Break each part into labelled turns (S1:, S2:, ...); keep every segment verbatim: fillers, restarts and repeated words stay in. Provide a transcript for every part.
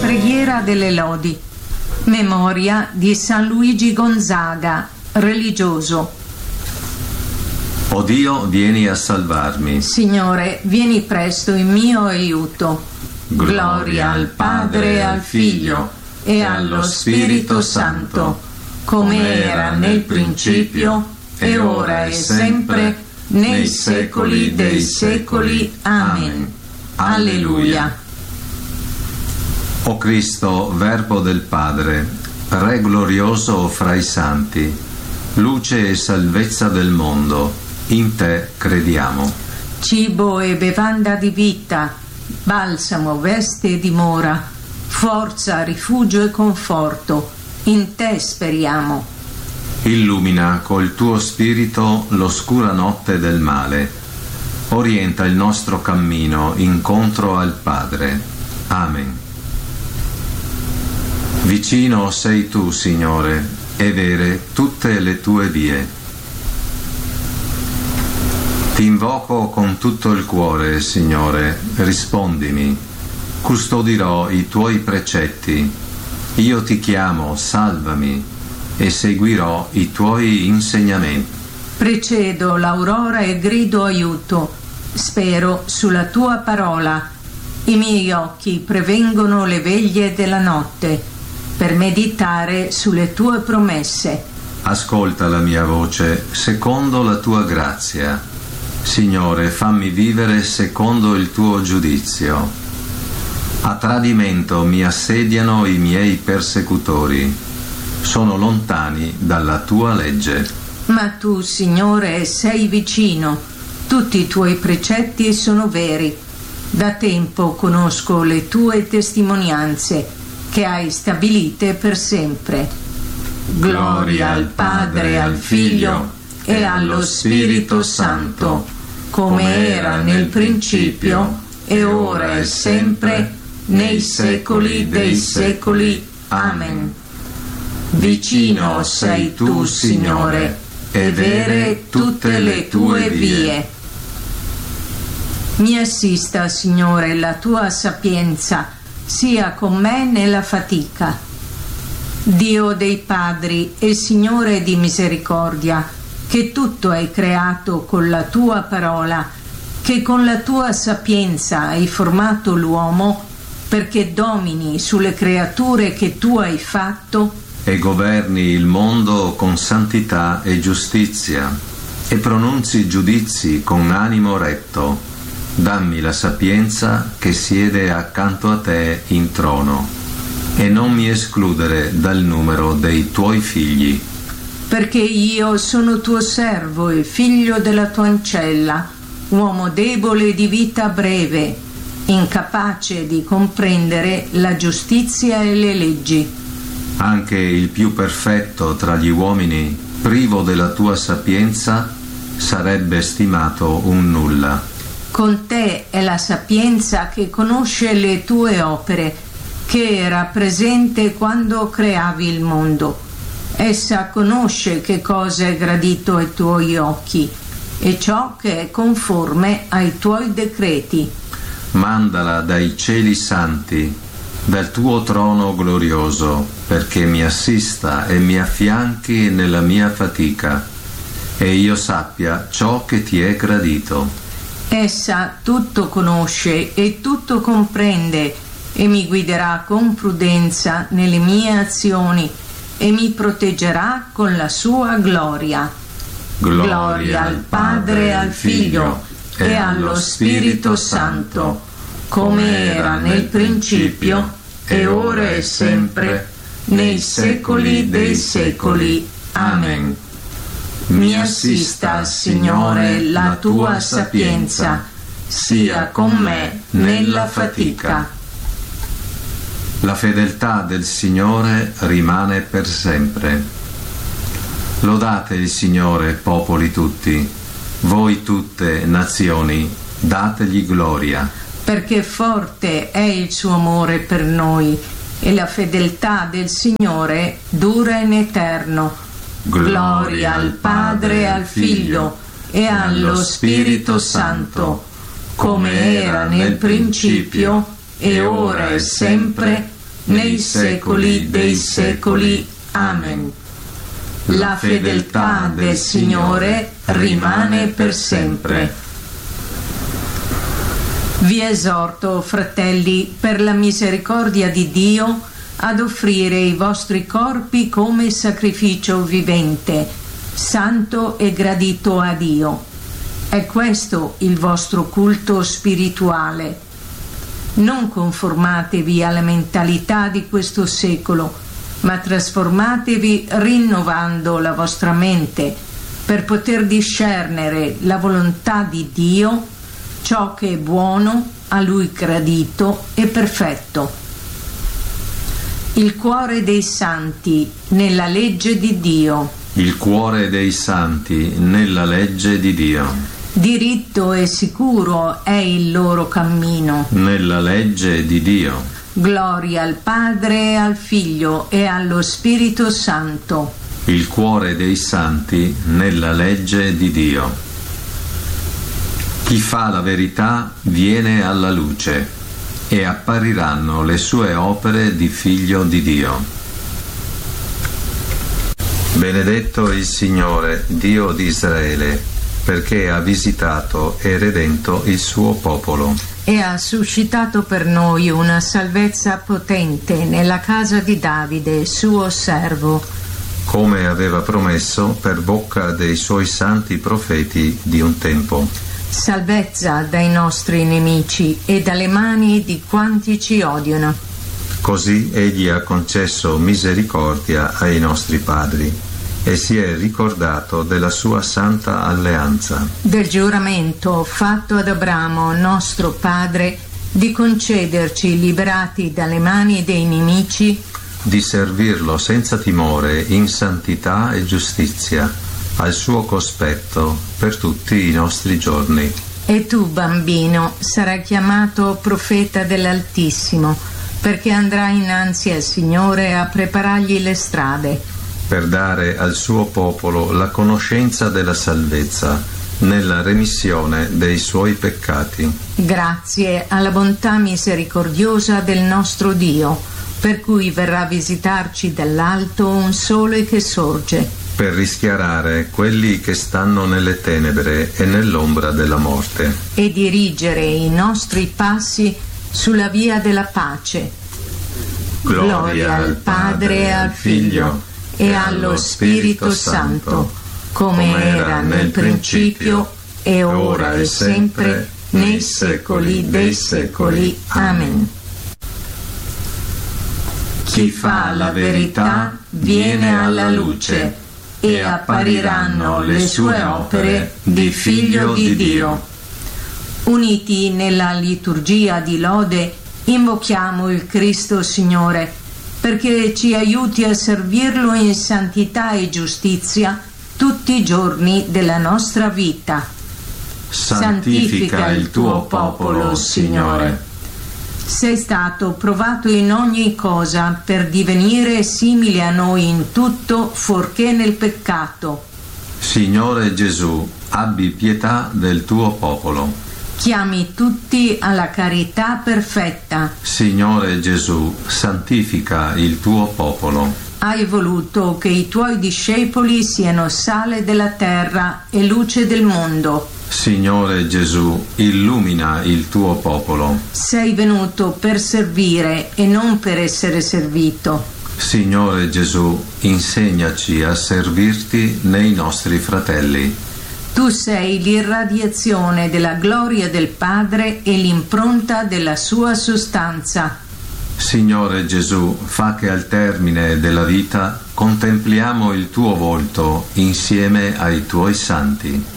S1: Preghiera delle lodi. Memoria di San Luigi Gonzaga, religioso.
S2: O Dio, vieni a salvarmi.
S1: Signore, vieni presto in mio aiuto. Gloria al Padre e al Figlio e allo Spirito Santo, come era nel principio, e ora e sempre, nei secoli dei secoli. Amen. Alleluia.
S2: O Cristo, Verbo del Padre, Re glorioso fra i santi, luce e salvezza del mondo, in te crediamo.
S1: Cibo e bevanda di vita, balsamo, veste e dimora, forza, rifugio e conforto, in te speriamo.
S2: Illumina col tuo spirito l'oscura notte del male, orienta il nostro cammino incontro al Padre. Amen. Vicino sei tu, Signore, e vere tutte le tue vie. Ti invoco con tutto il cuore, Signore, rispondimi. Custodirò i tuoi precetti. Io ti chiamo, salvami, e seguirò i tuoi insegnamenti.
S1: Precedo l'aurora e grido aiuto. Spero sulla tua parola. I miei occhi prevengono le veglie della notte per meditare sulle tue promesse.
S2: Ascolta la mia voce secondo la tua grazia. Signore, fammi vivere secondo il tuo giudizio. A tradimento mi assediano i miei persecutori. Sono lontani dalla tua legge.
S1: Ma tu, Signore, sei vicino. Tutti i tuoi precetti sono veri. Da tempo conosco le tue testimonianze, che hai stabilite per sempre. Gloria al Padre e al Figlio e allo Spirito Santo, come era nel principio, e ora e sempre, nei secoli dei secoli. Amen. Vicino sei tu, Signore, e vere tutte le tue vie. Mi assista, Signore, la tua sapienza, sia con me nella fatica. Dio dei padri e Signore di misericordia, che tutto hai creato con la tua parola, che con la tua sapienza hai formato l'uomo, perché domini sulle creature che tu hai fatto
S2: e governi il mondo con santità e giustizia, e pronunzi giudizi con animo retto. Dammi la sapienza che siede accanto a te in trono, e non mi escludere dal numero dei tuoi figli.
S1: Perché io sono tuo servo e figlio della tua ancella, uomo debole di vita breve, incapace di comprendere la giustizia e le leggi.
S2: Anche il più perfetto tra gli uomini, privo della tua sapienza, sarebbe stimato un nulla.
S1: Con te è la sapienza che conosce le tue opere, che era presente quando creavi il mondo. Essa conosce che cosa è gradito ai tuoi occhi e ciò che è conforme ai tuoi decreti.
S2: Mandala dai cieli santi, dal tuo trono glorioso, perché mi assista e mi affianchi nella mia fatica, e io sappia ciò che ti è gradito.
S1: Essa tutto conosce e tutto comprende, e mi guiderà con prudenza nelle mie azioni, e mi proteggerà con la sua gloria.
S2: Gloria,
S1: Gloria al Padre e al Figlio e allo Spirito Santo, come era nel principio, e ora e sempre, nei secoli dei secoli. Amen. Mi assista, Signore, la tua sapienza, sia con me nella fatica.
S2: La fedeltà del Signore rimane per sempre. Lodate il Signore, popoli tutti, voi tutte nazioni, dategli gloria.
S1: Perché forte è il suo amore per noi, e la fedeltà del Signore dura in eterno. Gloria al Padre e al Figlio e allo Spirito Santo, come era nel principio, e ora e sempre, nei secoli dei secoli. Amen. La fedeltà del Signore rimane per sempre. Vi esorto, fratelli, per la misericordia di Dio, ad offrire i vostri corpi come sacrificio vivente, santo e gradito a Dio. È questo il vostro culto spirituale. Non conformatevi alla mentalità di questo secolo, ma trasformatevi rinnovando la vostra mente per poter discernere la volontà di Dio, ciò che è buono, a Lui gradito e perfetto. Il cuore dei santi nella legge di Dio.
S2: Il cuore dei santi nella legge di Dio.
S1: Diritto e sicuro è il loro cammino.
S2: Nella legge di Dio.
S1: Gloria al Padre, al Figlio e allo Spirito Santo.
S2: Il cuore dei santi nella legge di Dio. Chi fa la verità viene alla luce, e appariranno le sue opere di figlio di Dio. Benedetto il Signore, Dio di Israele, perché ha visitato e redento il suo popolo.
S1: E ha suscitato per noi una salvezza potente nella casa di Davide, suo servo,
S2: come aveva promesso per bocca dei suoi santi profeti di un tempo.
S1: Salvezza dai nostri nemici e dalle mani di quanti ci odiano.
S2: Così egli ha concesso misericordia ai nostri padri e si è ricordato della sua santa alleanza.
S1: Del giuramento fatto ad Abramo, nostro padre, di concederci, liberati dalle mani dei nemici,
S2: di servirlo senza timore in santità e giustizia, al suo cospetto per tutti i nostri giorni.
S1: E tu, bambino, sarai chiamato profeta dell'Altissimo, perché andrai innanzi al Signore a preparargli le strade,
S2: per dare al suo popolo la conoscenza della salvezza, nella remissione dei suoi peccati.
S1: Grazie alla bontà misericordiosa del nostro Dio, per cui verrà a visitarci dall'alto un sole che sorge,
S2: per rischiarare quelli che stanno nelle tenebre e nell'ombra della morte,
S1: e dirigere i nostri passi sulla via della pace.
S2: Gloria,
S1: Gloria al Padre e al Figlio e allo Spirito Santo, come era nel principio, e ora e sempre, nei secoli dei secoli. Amen. Chi fa la verità viene alla luce, e appariranno le sue opere di figlio di Dio. Uniti nella liturgia di lode, invochiamo il Cristo Signore, perché ci aiuti a servirlo in santità e giustizia tutti i giorni della nostra vita.
S2: Santifica il tuo popolo, Signore.
S1: Sei stato provato in ogni cosa per divenire simile a noi in tutto, fuorché nel peccato.
S2: Signore Gesù, abbi pietà del tuo popolo.
S1: Chiami tutti alla carità perfetta.
S2: Signore Gesù, santifica il tuo popolo.
S1: Hai voluto che i tuoi discepoli siano sale della terra e luce del mondo.
S2: Signore Gesù, illumina il tuo popolo.
S1: Sei venuto per servire e non per essere servito.
S2: Signore Gesù, insegnaci a servirti nei nostri fratelli.
S1: Tu sei l'irradiazione della gloria del Padre e l'impronta della sua sostanza.
S2: Signore Gesù, fa che al termine della vita contempliamo il tuo volto insieme ai tuoi santi.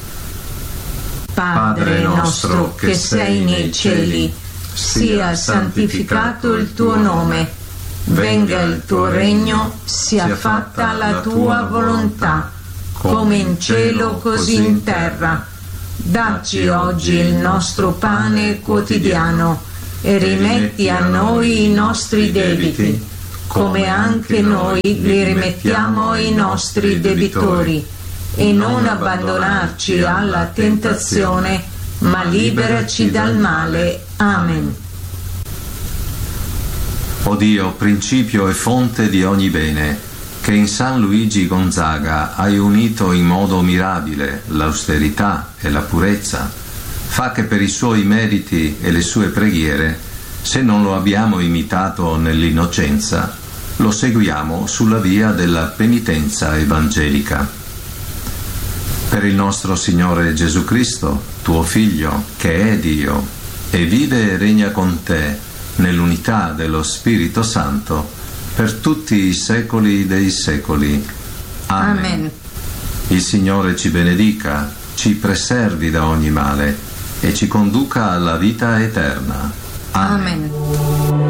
S1: Padre nostro che sei nei cieli, sia santificato il tuo nome, venga il tuo regno, sia fatta la tua volontà, come in cielo così in terra. Dacci oggi il nostro pane quotidiano e rimetti a noi i nostri debiti, come anche noi li rimettiamo ai nostri debitori. E non abbandonarci alla tentazione, ma liberaci dal male. Amen.
S2: O Dio, principio e fonte di ogni bene, che in San Luigi Gonzaga hai unito in modo mirabile l'austerità e la purezza, fa che per i suoi meriti e le sue preghiere, se non lo abbiamo imitato nell'innocenza, lo seguiamo sulla via della penitenza evangelica. Per il nostro Signore Gesù Cristo, tuo Figlio, che è Dio, e vive e regna con te, nell'unità dello Spirito Santo, per tutti i secoli dei secoli. Amen.
S1: Amen.
S2: Il Signore ci benedica, ci preservi da ogni male e ci conduca alla vita eterna. Amen.
S1: Amen.